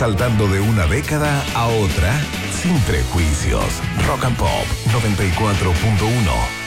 saltando de una década a otra sin prejuicios. Rock and Pop 94.1.